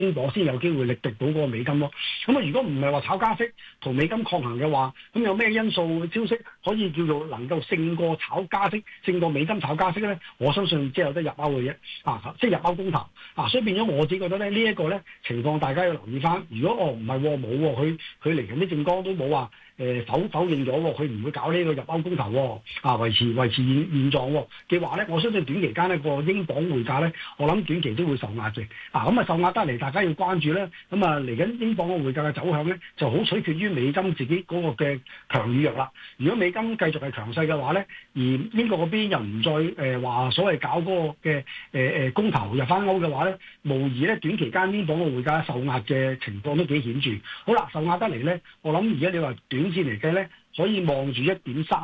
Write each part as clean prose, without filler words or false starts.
英鎊先有機會力敵到嗰個美金咯。咁啊，如果唔係話炒加息同美金抗衡嘅話，咁有咩因素消息可以叫做能夠勝過炒加息、勝過美金炒加息咧？我相信即係有得入歐嘅啫，即係入歐公投所以變咗我自己覺得咧，呢一個咧情況大家要留意翻。如果唔係冇佢嚟緊啲政綱都冇話否認咗佢唔會搞呢個入歐公投維持現狀嘅話咧，我相信短期間呢個英鎊匯價咧，我諗短期都會受壓嘅。咁受壓得嚟，大家要關注咧。咁嚟緊英鎊嘅匯價嘅走向咧，就好取決於美金自己嗰個嘅強與弱啦。如果美金繼續係強勢嘅話咧，而英國嗰邊又唔再話所謂搞嗰個嘅公投入翻歐嘅話咧，無疑咧短期間英鎊嘅匯價受壓嘅情況都幾顯著。好啦，受壓得嚟咧，我諗而家你話短線嚟計咧，可以望住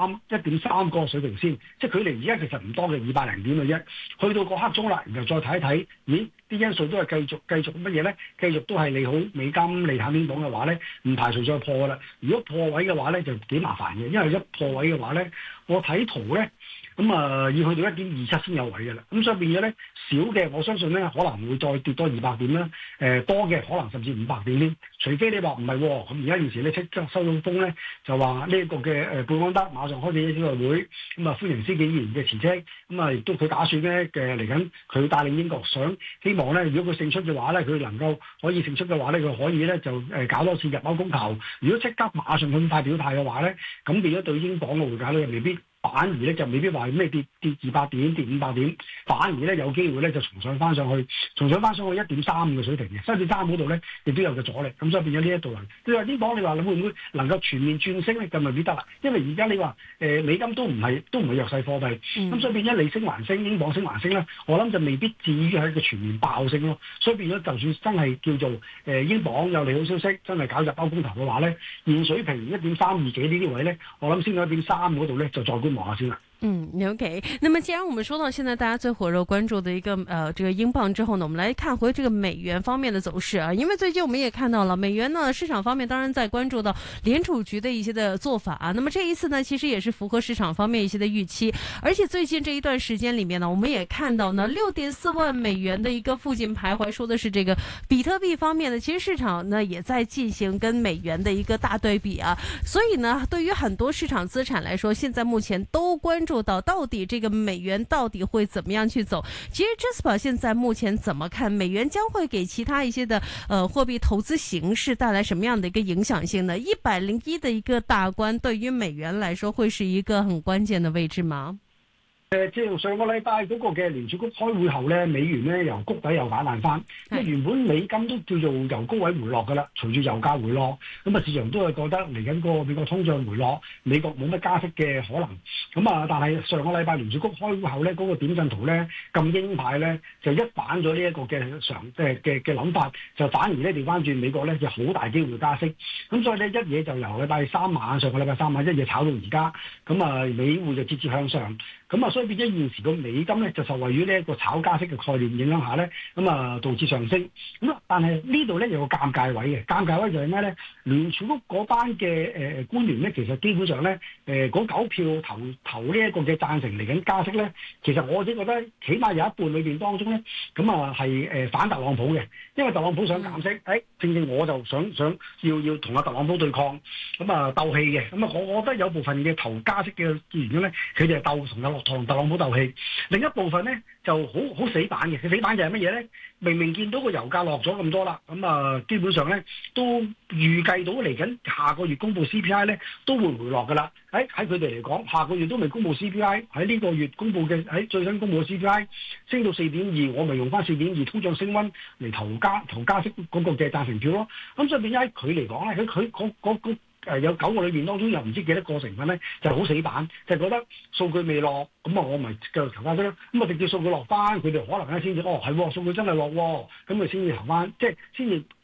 1.3個水平先，即係距離而家其實唔多嘅200零點嘅啫。去到個刻鐘啦，然後再睇一睇，咦？啲因素都係繼續乜嘢咧？繼續都係利好美金、利淡英鎊嘅話咧，唔排除再破㗎啦。如果破位嘅話咧，就幾麻煩嘅，因為一破位嘅話咧，我睇圖咧。要去到1.27先有位嘅啦，咁所以變咗咧少嘅，我相信咧可能會再跌多200點啦，多嘅可能甚至500點添。除非你話唔係，咁而家現時咧即刻收到風咧，就話呢一個嘅貝安德馬上開始記者會，咁歡迎司紀議員嘅辭職，咁亦都佢打算咧嚟緊佢帶領英國希望咧，如果佢勝出嘅話咧，佢能夠可以勝出嘅話咧，佢可以咧就搞多次入歐公投。如果即刻馬上咁快表態嘅話咧，咁變咗對英鎊嘅匯價咧未必。反而咧就未必話咩跌200點、跌500點，反而咧有機會咧就重上翻上去1.3嘅水平嘅，1.3嗰度咧亦都有個阻力，咁所以變咗呢一度嚟。你話英鎊，你話會唔會能夠全面轉升咧？咁未必得啦，因為而家你話美金都唔係弱勢貨幣，咁所以變咗你升還升，英鎊升還升咧，我諗就未必至於係一個全面爆升咯。所以變咗就算真係叫做英鎊有利好消息，真係搞入歐公投嘅話咧，現水平1.32幾呢啲位咧，我諗升到1.3嗰度咧就再觀望下先啦。 OK。那麼既然我們說到現在大家最火熱關注的一個這個英鎊之後呢，我們來看回這個美元方面的走勢啊。因為最近我們也看到了美元呢，市場方面當然在關注到聯儲局的一些的做法啊。那麼這一次呢，其實也是符合市場方面一些的預期。而且最近這一段時間裏面呢，我們也看到呢，6.4萬美元的一個附近徘徊，說的是這個比特幣方面呢，其實市場呢也在進行跟美元的一個大對比啊。所以呢，對於很多市場資產來說，現在目前都關注到底這個美元到底會怎麼樣去走？其實 Jasper 現在目前怎麼看美元將會給其他一些的貨幣投資形式帶來什麼樣的一個影響性呢？101的一個大關對於美元來說會是一個很關鍵的位置嗎？ 即係上個禮拜嗰個嘅聯儲局開會後咧，美元咧由谷底又反彈翻。咁原本美金都叫做由高位回落㗎啦，隨住油價回落，咁市場都係覺得嚟緊個美國通脹回落，美國冇乜加息嘅可能。但係上個禮拜聯儲局開會後咧，嗰個點陣圖咧咁鷹派咧，就一反咗呢一個嘅嘅諗法，就反而咧調翻轉美國咧就好大機會加息。咁所以咧一嘢就由禮拜三晚上個禮拜三晚一嘢炒到而家，美匯就節節向上。所以變咗現時個美金咧就受惠於呢一個炒加息嘅概念影響下咧，導致上升。但係呢度咧有個尷尬位嘅，尷尬位就係咩咧？聯儲局嗰班嘅官員咧，其實基本上咧嗰9票投呢一個嘅贊成嚟緊加息咧，其實我自己覺得起碼有一半裏邊當中咧，係反特朗普嘅，因為特朗普想減息，正正我就想要同阿特朗普對抗，鬥氣嘅。我覺得有部分嘅投加息嘅原因咧，佢哋係同特朗普鬥氣。另一部分咧就好死板嘅，佢死板就係乜嘢咧？明明見到個油價落咗咁多啦，基本上咧都預計到嚟緊下個月公布 CPI 咧都會回落噶啦。喺佢哋嚟講，下個月都未公布 CPI， 喺呢個月公布嘅喺最新公布嘅 CPI 升到4.2，我咪用翻4.2通脹升溫嚟投加息嗰個嘅贊成票咯。咁所以變咗喺佢嚟講咧，佢有9個裏邊當中又唔知幾多個成分咧，就好死板，就覺得數據未落，我咪繼續投加息咯。直至數據落翻，佢哋可能咧先至係數據真係落喎，咁佢先至投翻，即係先至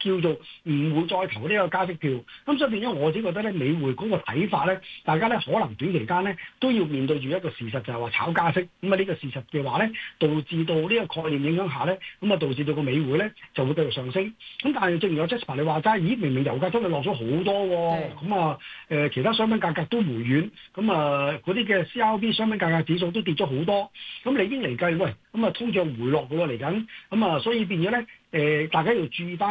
叫做唔會再投呢個加息票。咁所以變咗我自己覺得咧，美匯嗰個睇法咧，大家咧可能短期間咧都要面對住一個事實，就係話炒加息。咁啊呢個事實嘅話咧，導致到呢個概念影響下咧，咁啊導致到個美匯咧就會繼續上升。咁但係正如有 Jasper 你話齋，咦明明油價真係落咗好多喎，咁啊其他商品價格都回軟，咁啊嗰啲嘅 CRB 商品價格指數都跌咗好多，咁你已經嚟計，喂，咁啊通脹回落嘅喎嚟緊，咁啊所以變咗咧大家要注意翻。